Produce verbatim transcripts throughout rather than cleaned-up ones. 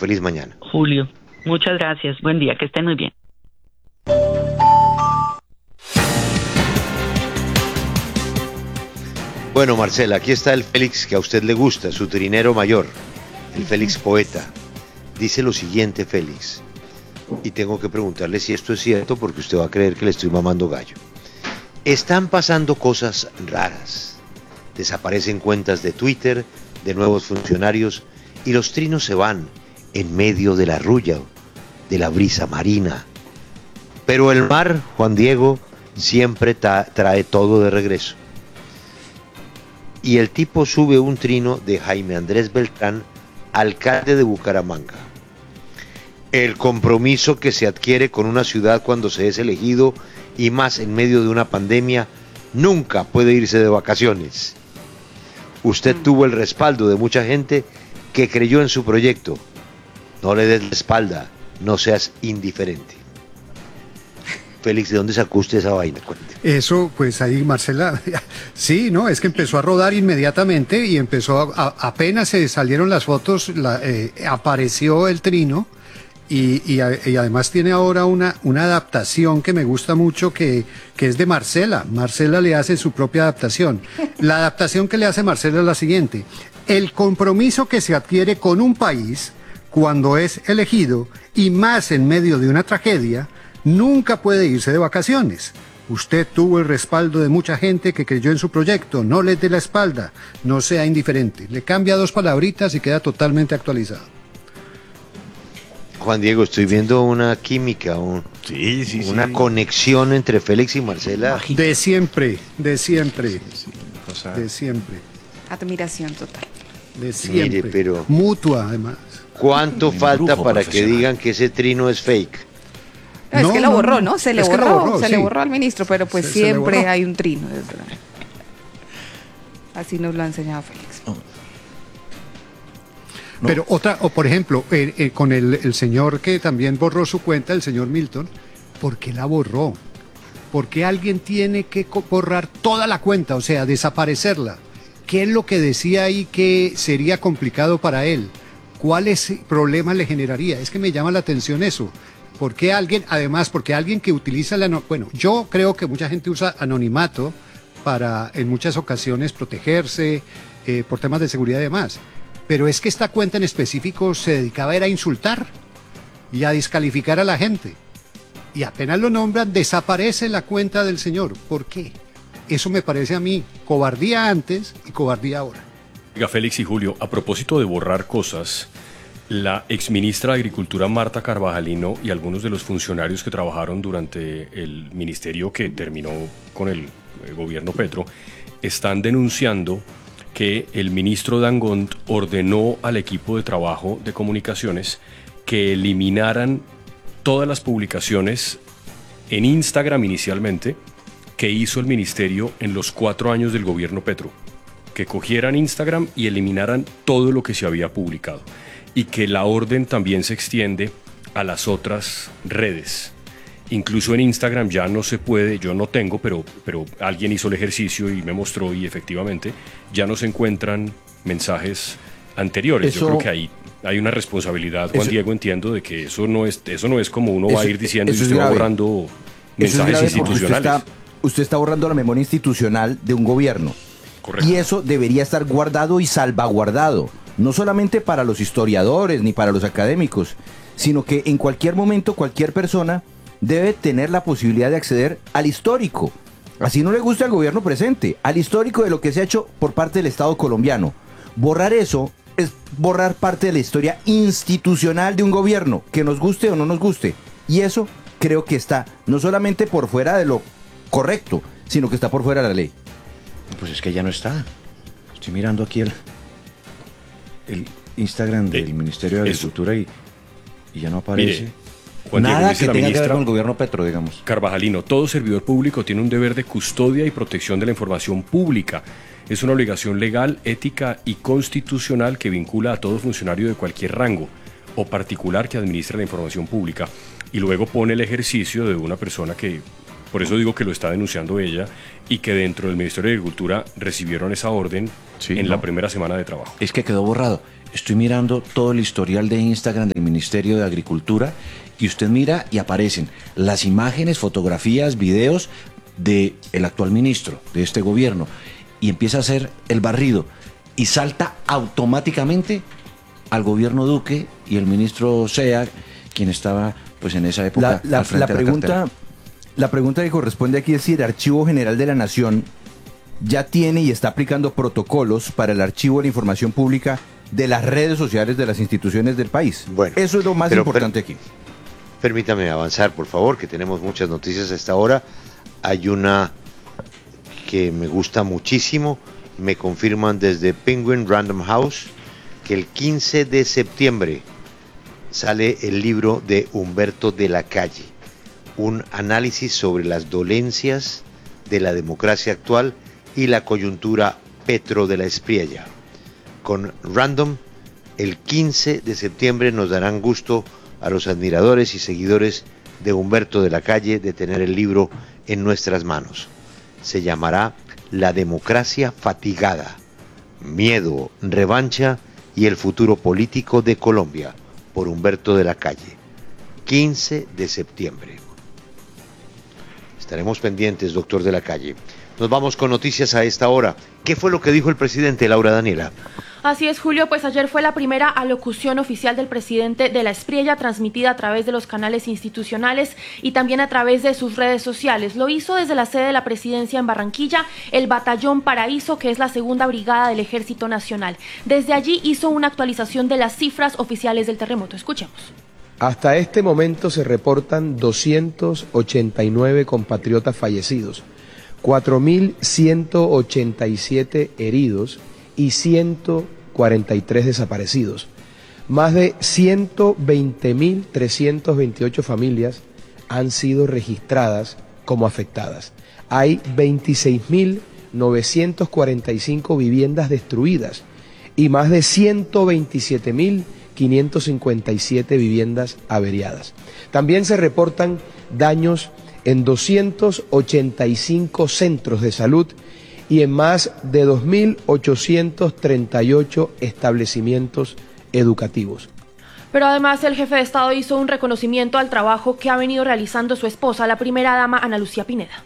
Feliz mañana. Julio, muchas gracias. Buen día, que estén muy bien. Bueno, Marcela, aquí está el Félix que a usted le gusta, su trinero mayor, el Félix poeta. Dice lo siguiente, Félix, y tengo que preguntarle si esto es cierto porque usted va a creer que le estoy mamando gallo. Están pasando cosas raras. Desaparecen cuentas de Twitter de nuevos funcionarios y los trinos se van en medio de la rulla, de la brisa marina. Pero el mar, Juan Diego, siempre ta- trae todo de regreso. Y el tipo sube un trino de Jaime Andrés Beltrán, alcalde de Bucaramanga. El compromiso que se adquiere con una ciudad cuando se es elegido, y más en medio de una pandemia, nunca puede irse de vacaciones. Usted mm. tuvo el respaldo de mucha gente que creyó en su proyecto. No le des la espalda, no seas indiferente. Félix, ¿de dónde sacó usted esa vaina? Cuente. Eso, pues ahí Marcela, sí, ¿no? Es que empezó a rodar inmediatamente y empezó, a, a, apenas se salieron las fotos, la, eh, apareció el trino y, y, y además tiene ahora una, una adaptación que me gusta mucho que, que es de Marcela. Marcela le hace su propia adaptación. La adaptación que le hace Marcela es la siguiente: el compromiso que se adquiere con un país cuando es elegido y más en medio de una tragedia, nunca puede irse de vacaciones. Usted tuvo el respaldo de mucha gente que creyó en su proyecto. No le dé la espalda, no sea indiferente. Le cambia dos palabritas y queda totalmente actualizado. Juan Diego, estoy viendo una química, un, sí, sí, una sí. conexión entre Félix y Marcela. De siempre, de siempre, Sí, sí. O sea, de siempre, Admiración total. de siempre. Mire, pero mutua, además. ¿cuánto Un falta brujo para que profesional. digan que ese trino es fake? No, es No, que lo no, borró, no. ¿no? Se le Es que lo borró, borró, se sí. le borró al ministro, pero pues Se- se le siempre borró. hay un trino. es verdad. Así nos lo ha enseñado Félix. no. Pero otra, o por ejemplo, eh, eh, con el, el señor que también borró su cuenta, el señor Milton, ¿por qué la borró? ¿Por qué alguien tiene que co- borrar toda la cuenta, o sea, desaparecerla? ¿Qué es lo que decía ahí que sería complicado para él? ¿Cuáles problemas le generaría? Es que me llama la atención eso. ¿Por qué alguien, además, porque alguien que utiliza la... ano- Bueno, yo creo que mucha gente usa anonimato para en muchas ocasiones protegerse eh, por temas de seguridad y demás. Pero es que esta cuenta en específico se dedicaba era a insultar y a descalificar a la gente. Y apenas lo nombran, desaparece la cuenta del señor. ¿Por qué? Eso me parece a mí cobardía antes y cobardía ahora. Oiga, Félix y Julio, a propósito de borrar cosas, la exministra de Agricultura Marta Carvajalino y algunos de los funcionarios que trabajaron durante el ministerio que terminó con el, el gobierno Petro están denunciando que el ministro Dangond ordenó al equipo de trabajo de comunicaciones que eliminaran todas las publicaciones en Instagram inicialmente que hizo el ministerio en los cuatro años del gobierno Petro, que cogieran Instagram y eliminaran todo lo que se había publicado y que la orden también se extiende a las otras redes. Incluso en Instagram ya no se puede, yo no tengo, pero, pero alguien hizo el ejercicio y me mostró y efectivamente ya no se encuentran mensajes anteriores. Eso, yo creo que ahí hay una responsabilidad, Juan eso, Diego, entiendo de que eso no es, eso no es como uno eso, va a ir diciendo y eso es usted va grave. borrando Eso es mensajes grave porque institucionales. Usted está, usted está borrando la memoria institucional de un gobierno. Correcto. Y eso debería estar guardado y salvaguardado, no solamente para los historiadores ni para los académicos, sino que en cualquier momento cualquier persona debe tener la posibilidad de acceder al histórico, así no le gusta al gobierno presente, al histórico de lo que se ha hecho por parte del Estado colombiano. Borrar eso es borrar parte de la historia institucional de un gobierno, que nos guste o no nos guste, y eso creo que está no solamente por fuera de lo correcto, sino que está por fuera de la ley. Pues es que ya no está. Estoy mirando aquí el, el Instagram del Eh, Ministerio de eso. Agricultura y, y ya no aparece. Mire, Juan Diego, nada dice que la tenga que ver ministra con el gobierno Petro, digamos. Carvajalino, todo servidor público tiene un deber de custodia y protección de la información pública. Es una obligación legal, ética y constitucional que vincula a todo funcionario de cualquier rango o particular que administre la información pública. Y luego pone el ejercicio de una persona que, por eso digo que lo está denunciando ella, y que dentro del Ministerio de Agricultura recibieron esa orden Sí, en no. la primera semana de trabajo. Es que quedó borrado. estoy mirando todo el historial de Instagram del Ministerio de Agricultura y usted mira y aparecen las imágenes, fotografías, videos del actual ministro de este gobierno y empieza a hacer el barrido y salta automáticamente al gobierno Duque y el ministro Sea, quien estaba pues en esa época la, la, al frente la pregunta, de la cartera. La pregunta que corresponde aquí es si el Archivo General de la Nación ya tiene y está aplicando protocolos para el archivo de la información pública de las redes sociales de las instituciones del país. Bueno, eso es lo más pero importante per- aquí. Permítame avanzar, por favor, que tenemos muchas noticias a esta hora. Hay una que me gusta muchísimo. Me confirman desde Penguin Random House que el quince de septiembre sale el libro de Humberto de la Calle, un análisis sobre las dolencias de la democracia actual y la coyuntura Petro de la Espriella. Con Random, el quince de septiembre nos darán gusto a los admiradores y seguidores de Humberto de la Calle de tener el libro en nuestras manos. Se llamará La democracia fatigada, miedo, revancha y el futuro político de Colombia, por Humberto de la Calle. quince de septiembre. Estaremos pendientes, doctor de la Calle. Nos vamos con noticias a esta hora. ¿Qué fue lo que dijo el presidente, Laura Daniela? Así es, Julio, pues ayer fue la primera alocución oficial del presidente de la Espriella, transmitida a través de los canales institucionales y también a través de sus redes sociales. Lo hizo desde la sede de la presidencia en Barranquilla, el Batallón Paraíso, que es la segunda brigada del Ejército Nacional. Desde allí hizo una actualización de las cifras oficiales del terremoto. Escuchemos. Hasta este momento se reportan doscientos ochenta y nueve compatriotas fallecidos, cuatro mil ciento ochenta y siete heridos y ciento cuarenta y tres desaparecidos. Más de ciento veinte mil trescientas veintiocho familias han sido registradas como afectadas. Hay veintiséis mil novecientas cuarenta y cinco viviendas destruidas y más de ciento veintisiete mil quinientas cincuenta y siete viviendas averiadas. También se reportan daños en doscientos ochenta y cinco centros de salud y en más de dos mil ochocientos treinta y ocho establecimientos educativos. Pero además el jefe de Estado hizo un reconocimiento al trabajo que ha venido realizando su esposa, la primera dama Ana Lucía Pineda.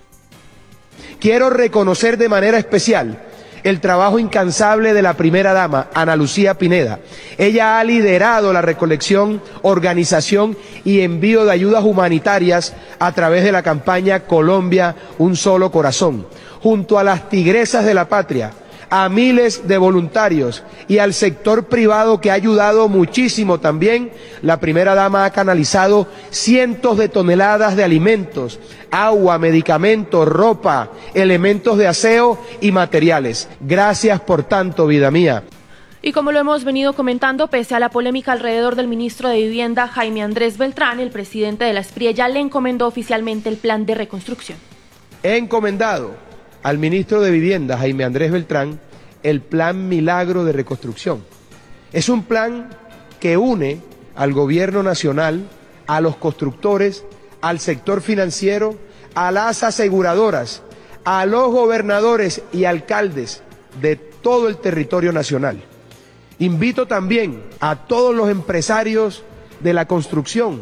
Quiero reconocer de manera especial el trabajo incansable de la primera dama, Ana Lucía Pineda. Ella ha liderado la recolección, organización y envío de ayudas humanitarias a través de la campaña Colombia, un solo corazón. Junto a las tigresas de la patria, a miles de voluntarios y al sector privado que ha ayudado muchísimo también, la primera dama ha canalizado cientos de toneladas de alimentos, agua, medicamentos, ropa, elementos de aseo y materiales. Gracias por tanto, vida mía. Y como lo hemos venido comentando, pese a la polémica alrededor del ministro de Vivienda, Jaime Andrés Beltrán, el presidente de la Espriella le encomendó oficialmente el plan de reconstrucción. He encomendado al ministro de Vivienda, Jaime Andrés Beltrán, el Plan Milagro de Reconstrucción. Es un plan que une al gobierno nacional, a los constructores, al sector financiero, a las aseguradoras, a los gobernadores y alcaldes de todo el territorio nacional. Invito también a todos los empresarios de la construcción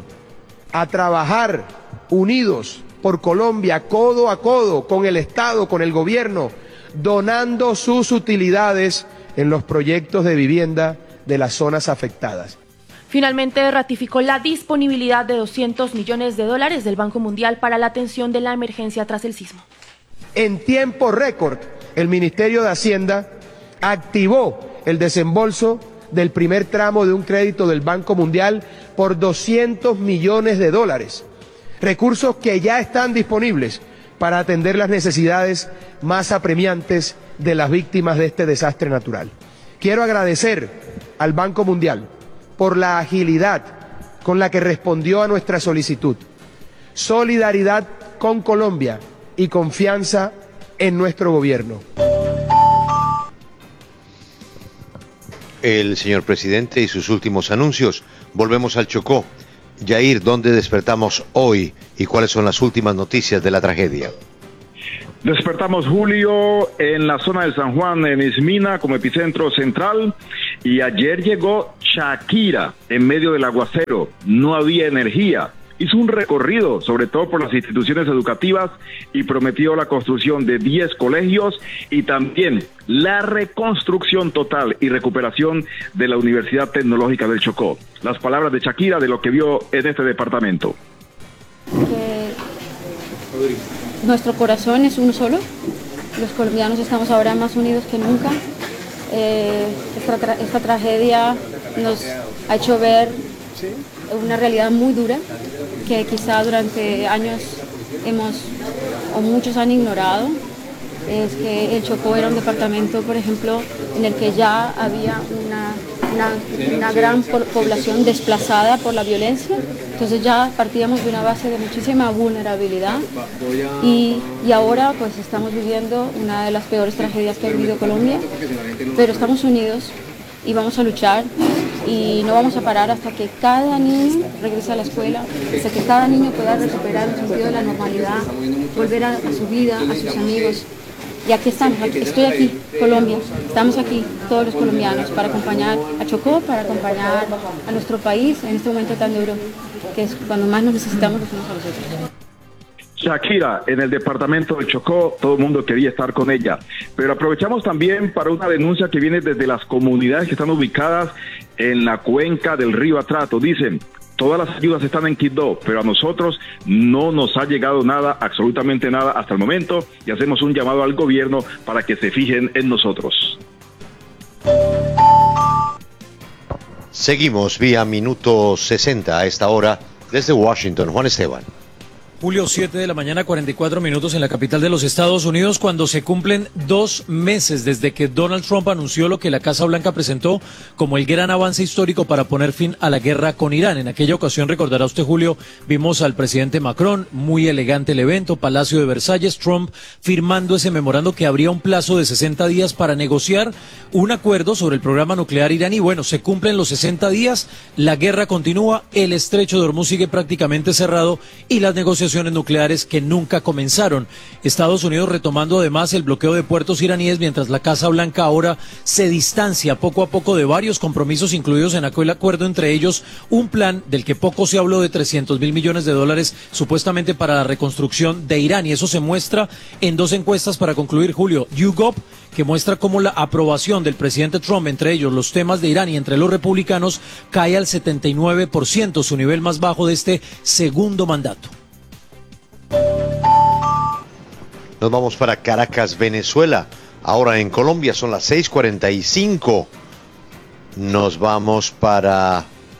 a trabajar unidos por Colombia, codo a codo, con el Estado, con el gobierno, donando sus utilidades en los proyectos de vivienda de las zonas afectadas. Finalmente ratificó la disponibilidad de doscientos millones de dólares del Banco Mundial para la atención de la emergencia tras el sismo. En tiempo récord, el Ministerio de Hacienda activó el desembolso del primer tramo de un crédito del Banco Mundial por doscientos millones de dólares. Recursos que ya están disponibles para atender las necesidades más apremiantes de las víctimas de este desastre natural. Quiero agradecer al Banco Mundial por la agilidad con la que respondió a nuestra solicitud, solidaridad con Colombia y confianza en nuestro gobierno. El señor presidente y sus últimos anuncios. Volvemos al Chocó. Yair, ¿dónde despertamos hoy y cuáles son las últimas noticias de la tragedia? Despertamos, Julio, en la zona de San Juan, en Ismina, como epicentro central. Y ayer llegó Shakira en medio del aguacero, no había energía. Hizo un recorrido, sobre todo por las instituciones educativas, y prometió la construcción de diez colegios y también la reconstrucción total y recuperación de la Universidad Tecnológica del Chocó. Las palabras de Shakira de lo que vio en este departamento. Que nuestro corazón es uno solo. Los colombianos estamos ahora más unidos que nunca. Eh, esta, tra esta tragedia nos ha hecho ver una realidad muy dura que quizá durante años hemos o muchos han ignorado. Es que el Chocó era un departamento, por ejemplo, en el que ya había una, una, una gran población desplazada por la violencia. Entonces ya partíamos de una base de muchísima vulnerabilidad y, y ahora pues estamos viviendo una de las peores tragedias que ha vivido Colombia, pero estamos unidos y vamos a luchar y no vamos a parar hasta que cada niño regrese a la escuela, hasta que cada niño pueda recuperar el sentido de la normalidad, volver a, a su vida, a sus amigos. Y aquí estamos, aquí, estoy aquí, Colombia, estamos aquí, todos los colombianos, para acompañar a Chocó, para acompañar a nuestro país en este momento tan duro, que es cuando más nos necesitamos los unos a los otros. Shakira en el departamento de Chocó, todo el mundo quería estar con ella, pero aprovechamos también para una denuncia que viene desde las comunidades que están ubicadas en la cuenca del río Atrato. Dicen, todas las ayudas están en Quibdó, pero a nosotros no nos ha llegado nada, absolutamente nada hasta el momento, y hacemos un llamado al gobierno para que se fijen en nosotros. Seguimos vía minuto sesenta a esta hora desde Washington. Juan Esteban. Julio, siete de la mañana, cuarenta y cuatro minutos en la capital de los Estados Unidos, cuando se cumplen dos meses desde que Donald Trump anunció lo que la Casa Blanca presentó como el gran avance histórico para poner fin a la guerra con Irán. En aquella ocasión, recordará usted, Julio, vimos al presidente Macron, muy elegante el evento, Palacio de Versalles, Trump firmando ese memorando que habría un plazo de sesenta días para negociar un acuerdo sobre el programa nuclear iraní. Bueno, se cumplen los sesenta días, la guerra continúa, el estrecho de Hormuz sigue prácticamente cerrado y las negociaciones nucleares que nunca comenzaron. Estados Unidos retomando además el bloqueo de puertos iraníes, mientras la Casa Blanca ahora se distancia poco a poco de varios compromisos incluidos en aquel acuerdo, entre ellos un plan del que poco se habló de trescientos mil millones de dólares supuestamente para la reconstrucción de Irán, y eso se muestra en dos encuestas para concluir, Julio. YouGov, que muestra cómo la aprobación del presidente Trump, entre ellos los temas de Irán y entre los republicanos, cae al setenta y nueve por ciento, su nivel más bajo de este segundo mandato. Nos vamos para Caracas, Venezuela. Ahora en Colombia son las seis cuarenta y cinco. Nos vamos para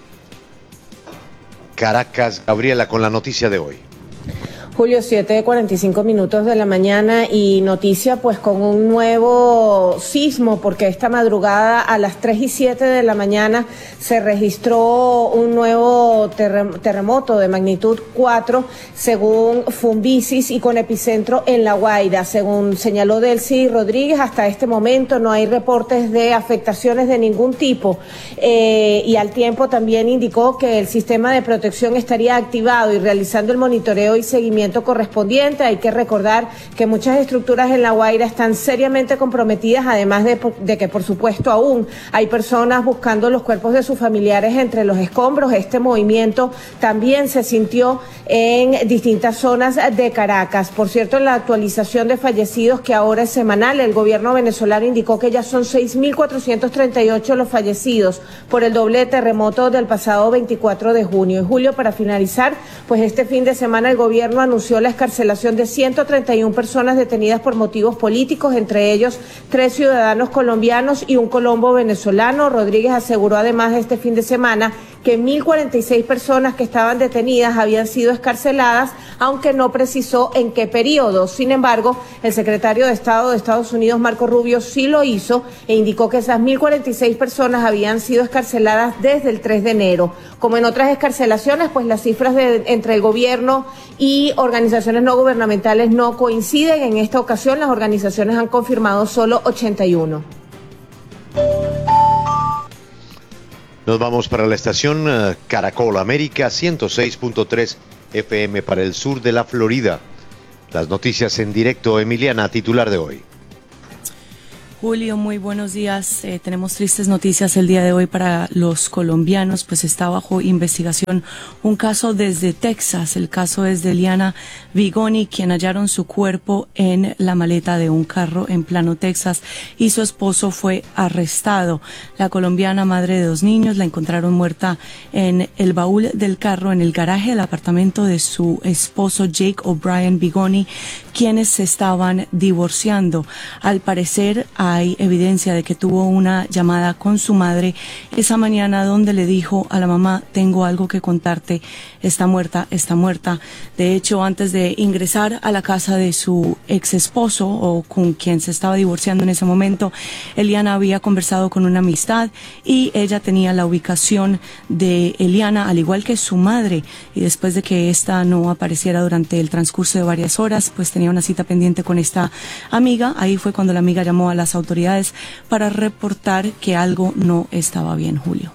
Caracas, Gabriela, con la noticia de hoy. Julio, siete cuarenta y cinco minutos de la mañana, y noticia pues con un nuevo sismo, porque esta madrugada a las tres y siete de la mañana se registró un nuevo terrem terremoto de magnitud cuatro, según Fumbisis, y con epicentro en La Guaira. Según señaló Delcy Rodríguez, hasta este momento no hay reportes de afectaciones de ningún tipo, eh, y al tiempo también indicó que el sistema de protección estaría activado y realizando el monitoreo y seguimiento correspondiente. Hay que recordar que muchas estructuras en La Guaira están seriamente comprometidas, además de, de que por supuesto aún hay personas buscando los cuerpos de sus familiares entre los escombros. Este movimiento también se sintió en distintas zonas de Caracas. Por cierto, en la actualización de fallecidos, que ahora es semanal, el gobierno venezolano indicó que ya son seis mil cuatrocientos treinta y ocho los fallecidos por el doble terremoto del pasado veinticuatro de junio. Y Julio, para finalizar, pues este fin de semana el gobierno anunció anunció la excarcelación de ciento treinta y una personas detenidas por motivos políticos, entre ellos tres ciudadanos colombianos y un colombo venezolano. Rodríguez aseguró además este fin de semana que mil cuarenta y seis personas que estaban detenidas habían sido excarceladas, aunque no precisó en qué periodo. Sin embargo, el secretario de Estado de Estados Unidos, Marco Rubio, sí lo hizo e indicó que esas mil cuarenta y seis personas habían sido excarceladas desde el tres de enero. Como en otras excarcelaciones, pues las cifras de, entre el gobierno y organizaciones no gubernamentales no coinciden. En esta ocasión, las organizaciones han confirmado solo ochenta y uno. Nos vamos para la estación uh, Caracol América ciento seis punto tres F M para el sur de la Florida. Las noticias en directo, Emiliana, titular de hoy. Julio, muy buenos días. Eh, tenemos tristes noticias el día de hoy para los colombianos, pues está bajo investigación un caso desde Texas. El caso es de Eliana Vigoni, quien hallaron su cuerpo en la maleta de un carro en Plano, Texas, y su esposo fue arrestado. La colombiana, madre de dos niños, la encontraron muerta en el baúl del carro en el garaje del apartamento de su esposo Jake O'Brien Vigoni, quienes se estaban divorciando. Al parecer hay evidencia de que tuvo una llamada con su madre esa mañana donde le dijo a la mamá: tengo algo que contarte, está muerta, está muerta. De hecho, antes de ingresar a la casa de su ex esposo, o con quien se estaba divorciando en ese momento, Eliana había conversado con una amistad y ella tenía la ubicación de Eliana, al igual que su madre, y después de que esta no apareciera durante el transcurso de varias horas, pues tenía una cita pendiente con esta amiga. Ahí fue cuando la amiga llamó a las autoridades para reportar que algo no estaba bien, Julio.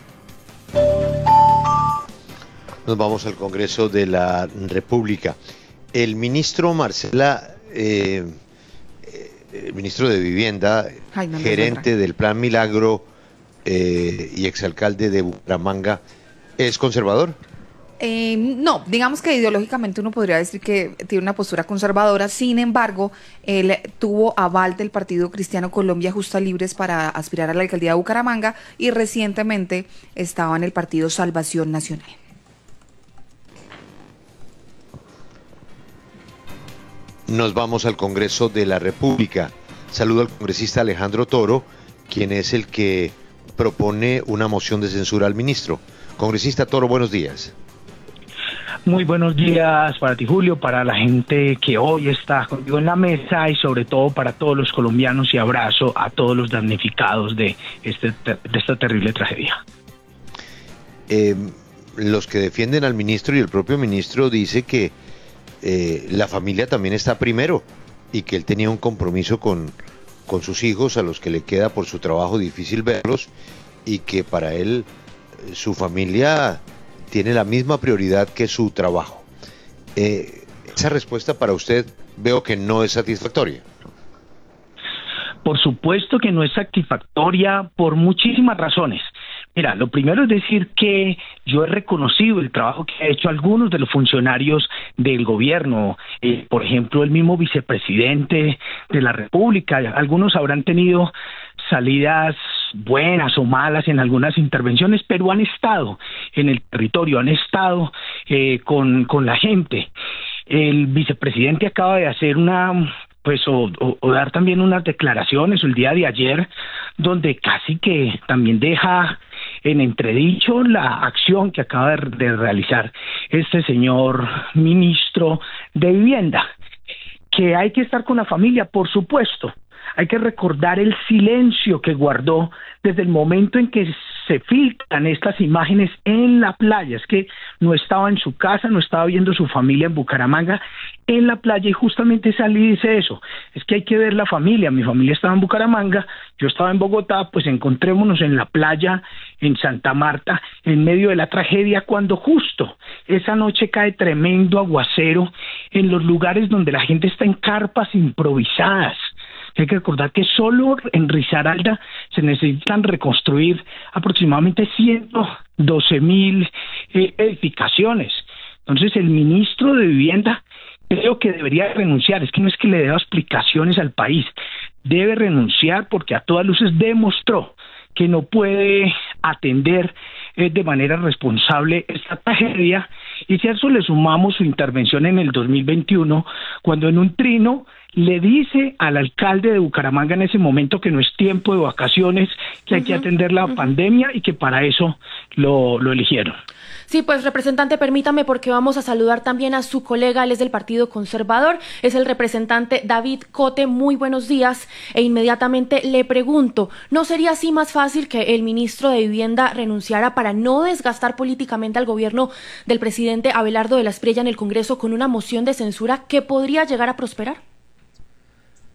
Nos vamos al Congreso de la República. El ministro Marcela, eh, el ministro de Vivienda, Jaime gerente del Plan Milagro eh, y exalcalde de Bucaramanga, ¿es conservador? Eh, no, digamos que ideológicamente uno podría decir que tiene una postura conservadora. Sin embargo, él tuvo aval del Partido Cristiano Colombia Justa Libres para aspirar a la alcaldía de Bucaramanga y recientemente estaba en el Partido Salvación Nacional. Nos vamos al Congreso de la República. Saludo al congresista Alejandro Toro, quien es el que propone una moción de censura al ministro. Congresista Toro, buenos días. Muy buenos días para ti, Julio, para la gente que hoy está contigo en la mesa y sobre todo para todos los colombianos, y abrazo a todos los damnificados de, este, de esta terrible tragedia. Eh, los que defienden al ministro y el propio ministro dice que eh, la familia también está primero y que él tenía un compromiso con, con sus hijos, a los que le queda por su trabajo difícil verlos, y que para él su familia tiene la misma prioridad que su trabajo. Eh, esa respuesta para usted veo que no es satisfactoria. Por supuesto que no es satisfactoria por muchísimas razones. Mira, lo primero es decir que yo he reconocido el trabajo que han hecho algunos de los funcionarios del gobierno, eh, por ejemplo, el mismo vicepresidente de la República. Algunos habrán tenido salidas buenas o malas en algunas intervenciones, pero han estado en el territorio, han estado eh, con, con la gente. El vicepresidente acaba de hacer una... pues o, o, o dar también unas declaraciones el día de ayer, donde casi que también deja en entredicho la acción que acaba de, de realizar este señor ministro de Vivienda. Que hay que estar con la familia, por supuesto. Hay que recordar el silencio que guardó desde el momento en que se filtran estas imágenes en la playa. Es que no estaba en su casa, no estaba viendo su familia en Bucaramanga, en la playa, y justamente salí y dice eso. Es que hay que ver la familia. Mi familia estaba en Bucaramanga, yo estaba en Bogotá, pues encontrémonos en la playa, en Santa Marta, en medio de la tragedia, cuando justo esa noche cae tremendo aguacero en los lugares donde la gente está en carpas improvisadas. Hay que recordar que solo en Risaralda se necesitan reconstruir aproximadamente ciento doce mil eh, edificaciones. Entonces el ministro de Vivienda creo que debería renunciar. Es que no es que le deba explicaciones al país, debe renunciar porque a todas luces demostró que no puede atender eh, de manera responsable esta tragedia. Y si a eso le sumamos su intervención en el dos mil veintiuno, cuando en un trino le dice al alcalde de Bucaramanga en ese momento que no es tiempo de vacaciones, que hay uh-huh, que atender la uh-huh. pandemia y que para eso lo, lo eligieron. Sí, pues representante, permítame porque vamos a saludar también a su colega, él es del Partido Conservador, es el representante David Cote. Muy buenos días, e inmediatamente le pregunto, ¿no sería así más fácil que el ministro de Vivienda renunciara para no desgastar políticamente al gobierno del presidente Abelardo de la Espriella en el Congreso con una moción de censura que podría llegar a prosperar?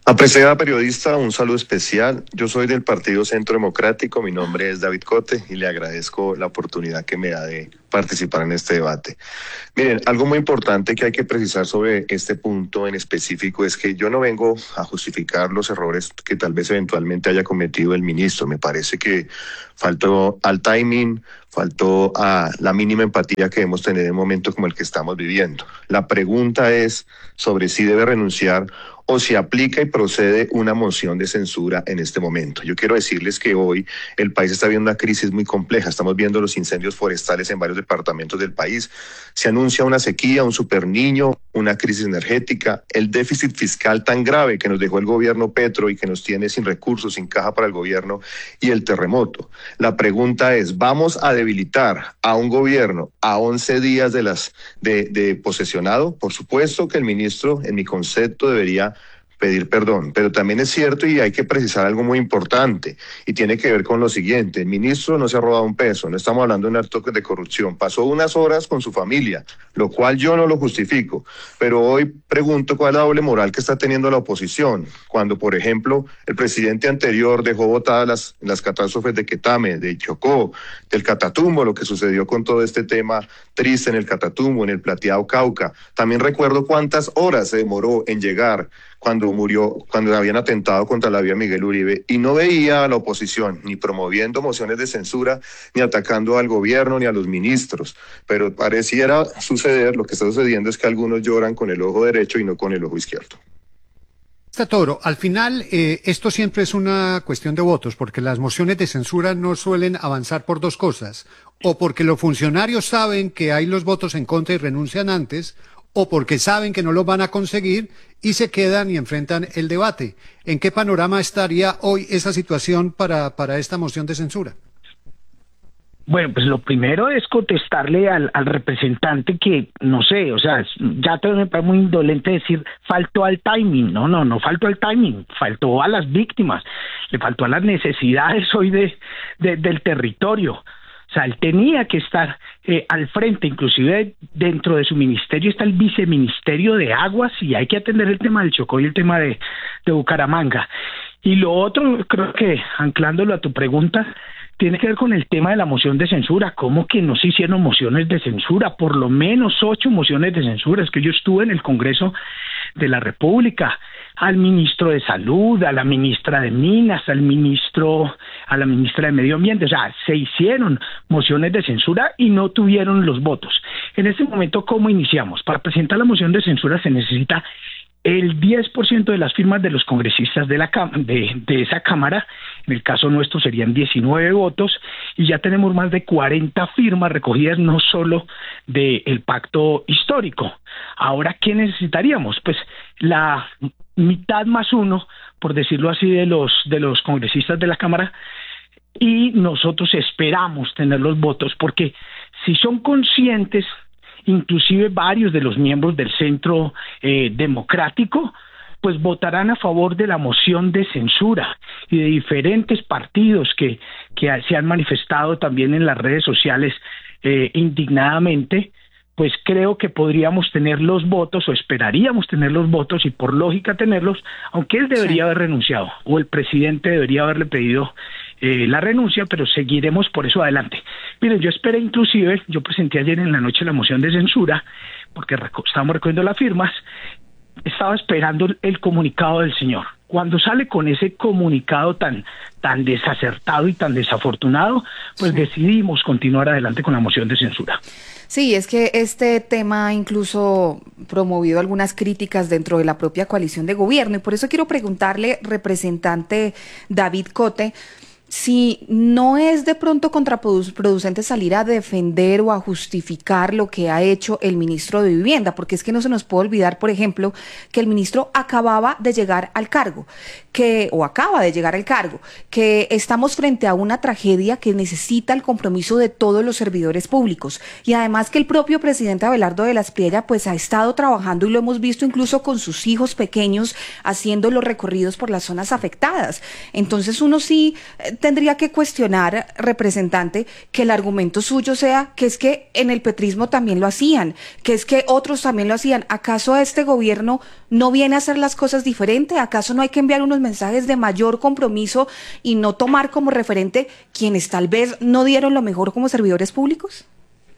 Apreciada periodista, un saludo especial. Yo soy del Partido Centro Democrático, mi nombre es David Cote y le agradezco la oportunidad que me da de participar en este debate. Miren, algo muy importante que hay que precisar sobre este punto en específico es que yo no vengo a justificar los errores que tal vez eventualmente haya cometido el ministro. Me parece que faltó al timing, faltó a la mínima empatía que debemos tener en un momento como el que estamos viviendo. La pregunta es sobre si debe renunciar o si aplica y procede una moción de censura en este momento. Yo quiero decirles que hoy el país está viendo una crisis muy compleja. Estamos viendo los incendios forestales en varios departamentos del país. Se anuncia una sequía, un superniño, una crisis energética, el déficit fiscal tan grave que nos dejó el gobierno Petro y que nos tiene sin recursos, sin caja para el gobierno, y el terremoto. La pregunta es, ¿vamos a debilitar a un gobierno a once días de las de, de posesionado? Por supuesto que el ministro, en mi concepto, debería pedir perdón, pero también es cierto y hay que precisar algo muy importante y tiene que ver con lo siguiente: el ministro no se ha robado un peso, no estamos hablando de un acto de corrupción, pasó unas horas con su familia, lo cual yo no lo justifico, pero hoy pregunto cuál es la doble moral que está teniendo la oposición, cuando por ejemplo el presidente anterior dejó botadas las, las catástrofes de Quetame, de Chocó, del Catatumbo, lo que sucedió con todo este tema triste en el Catatumbo, en el Plateado Cauca. También recuerdo cuántas horas se demoró en llegar cuando murió, cuando habían atentado contra la vía Miguel Uribe, y no veía a la oposición ni promoviendo mociones de censura, ni atacando al gobierno, ni a los ministros, pero pareciera suceder, lo que está sucediendo es que algunos lloran con el ojo derecho y no con el ojo izquierdo. Toro, al final eh, esto siempre es una cuestión de votos, porque las mociones de censura no suelen avanzar por dos cosas, o porque los funcionarios saben que hay los votos en contra y renuncian antes, o porque saben que no los van a conseguir y se quedan y enfrentan el debate. ¿En qué panorama estaría hoy esa situación para, para esta moción de censura? Bueno, pues lo primero es contestarle al, al representante que, no sé, o sea, ya te me parece muy indolente decir faltó al timing. No, no, no faltó al timing, faltó a las víctimas, le faltó a las necesidades hoy de, de del territorio. O sea, él tenía que estar eh, al frente, inclusive dentro de su ministerio está el viceministerio de Aguas y hay que atender el tema del Chocó y el tema de, de Bucaramanga. Y lo otro, creo que anclándolo a tu pregunta, tiene que ver con el tema de la moción de censura. ¿Cómo que no se hicieron mociones de censura? Por lo menos ocho mociones de censura. Es que yo estuve en el Congreso de la República, al ministro de Salud, a la ministra de Minas, al ministro, a la ministra de Medio Ambiente. O sea, se hicieron mociones de censura y no tuvieron los votos. En este momento, ¿cómo iniciamos? Para presentar la moción de censura se necesita el diez por ciento de las firmas de los congresistas de, la, de, de esa Cámara. En el caso nuestro serían diecinueve votos y ya tenemos más de cuarenta firmas recogidas no solo del pacto histórico. Ahora, ¿qué necesitaríamos? Pues la mitad más uno, por decirlo así, de los, de los congresistas de la Cámara, y nosotros esperamos tener los votos porque si son conscientes, inclusive varios de los miembros del Centro eh, Democrático, pues votarán a favor de la moción de censura, y de diferentes partidos que, que se han manifestado también en las redes sociales eh, indignadamente, pues creo que podríamos tener los votos o esperaríamos tener los votos y por lógica tenerlos, aunque él debería sí. haber renunciado o el presidente debería haberle pedido eh, la renuncia, pero seguiremos por eso adelante. Miren, yo esperé inclusive, yo presenté ayer en la noche la moción de censura porque reco- estábamos recogiendo las firmas, estaba esperando el comunicado del señor. Cuando sale con ese comunicado tan, tan desacertado y tan desafortunado, pues sí. decidimos continuar adelante con la moción de censura. Sí, es que este tema ha incluso promovido algunas críticas dentro de la propia coalición de gobierno y por eso quiero preguntarle, representante David Cote, si no es de pronto contraproducente salir a defender o a justificar lo que ha hecho el ministro de Vivienda, porque es que no se nos puede olvidar, por ejemplo, que el ministro acababa de llegar al cargo, que o acaba de llegar al cargo, que estamos frente a una tragedia que necesita el compromiso de todos los servidores públicos y además que el propio presidente Abelardo de la Espriella pues ha estado trabajando y lo hemos visto incluso con sus hijos pequeños haciendo los recorridos por las zonas afectadas. Entonces uno sí tendría que cuestionar, representante, que el argumento suyo sea que es que en el petrismo también lo hacían, que es que otros también lo hacían. ¿Acaso este gobierno no viene a hacer las cosas diferente? ¿Acaso no hay que enviar unos mensajes de mayor compromiso y no tomar como referente quienes tal vez no dieron lo mejor como servidores públicos?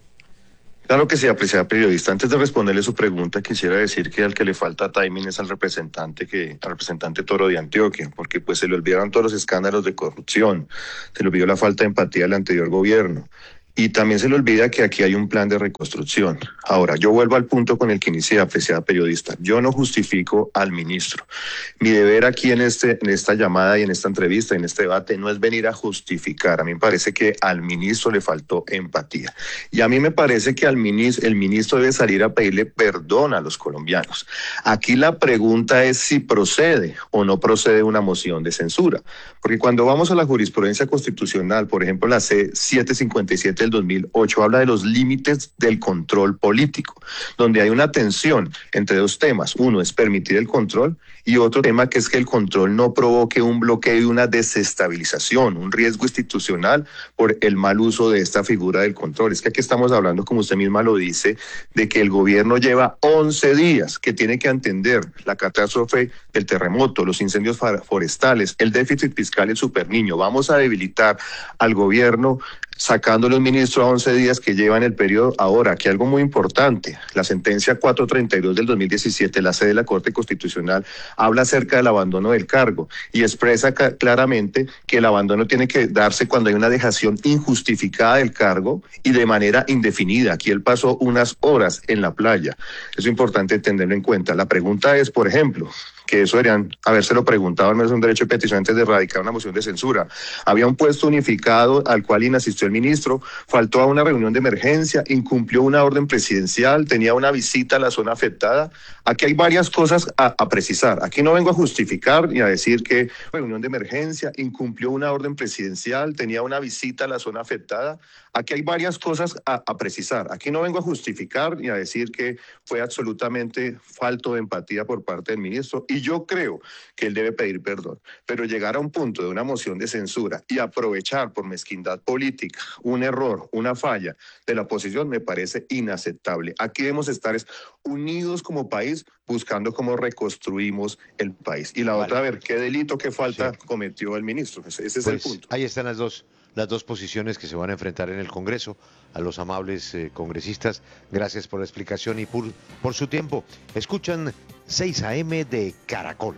Claro que sí, apreciada periodista. Antes de responderle su pregunta, quisiera decir que al que le falta timing es al representante que, al representante Toro de Antioquia, porque pues se le olvidaron todos los escándalos de corrupción, se le olvidó la falta de empatía del anterior gobierno. Y también se le olvida que aquí hay un plan de reconstrucción. Ahora, yo vuelvo al punto con el que inicié, apreciada periodista. Yo no justifico al ministro. Mi deber aquí en, este, en esta llamada y en esta entrevista, en este debate, no es venir a justificar. A mí me parece que al ministro le faltó empatía. Y a mí me parece que al ministro, el ministro debe salir a pedirle perdón a los colombianos. Aquí la pregunta es si procede o no procede una moción de censura. Porque cuando vamos a la jurisprudencia constitucional, por ejemplo, la C setecientos cincuenta y siete del dos mil ocho habla de los límites del control político, donde hay una tensión entre dos temas. Uno es permitir el control y otro tema que es que el control no provoque un bloqueo y una desestabilización, un riesgo institucional por el mal uso de esta figura del control. Es que aquí estamos hablando, como usted misma lo dice, de que el gobierno lleva once días, que tiene que atender la catástrofe del terremoto, los incendios forestales, el déficit fiscal y el superniño. Vamos a debilitar al gobierno sacándole un ministro a once días que lleva en el periodo. Ahora, que algo muy importante, la sentencia cuatrocientos treinta y dos del dos mil diecisiete, la sede de la Corte Constitucional, habla acerca del abandono del cargo y expresa claramente que el abandono tiene que darse cuando hay una dejación injustificada del cargo y de manera indefinida. Aquí él pasó unas horas en la playa. Es importante tenerlo en cuenta. La pregunta es, por ejemplo, que eso deberían habérselo preguntado, al menos un derecho de petición antes de erradicar una moción de censura. Había un puesto unificado al cual inasistió el ministro, faltó a una reunión de emergencia, incumplió una orden presidencial, tenía una visita a la zona afectada. Aquí hay varias cosas a, a precisar. Aquí no vengo a justificar ni a decir que reunión de emergencia, incumplió una orden presidencial, tenía una visita a la zona afectada. Aquí hay varias cosas a, a precisar. Aquí no vengo a justificar ni a decir que fue absolutamente falto de empatía por parte del ministro. Y yo creo que él debe pedir perdón. Pero llegar a un punto de una moción de censura y aprovechar por mezquindad política un error, una falla de la oposición me parece inaceptable. Aquí debemos estar unidos como país buscando cómo reconstruimos el país. Y la vale. otra, a ver, ¿qué delito, qué falta sí. cometió el ministro? Ese, ese pues, es el punto. Ahí están las dos. las dos posiciones que se van a enfrentar en el Congreso. A los amables eh, congresistas, gracias por la explicación y por, por su tiempo. Escuchan seis a eme de Caracol.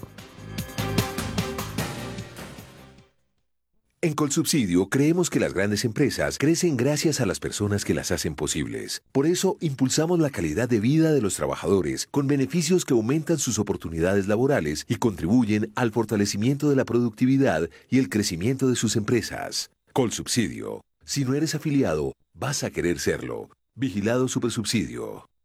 En Colsubsidio creemos que las grandes empresas crecen gracias a las personas que las hacen posibles. Por eso impulsamos la calidad de vida de los trabajadores con beneficios que aumentan sus oportunidades laborales y contribuyen al fortalecimiento de la productividad y el crecimiento de sus empresas. Colsubsidio. Si no eres afiliado, vas a querer serlo. Vigilado Supersubsidio.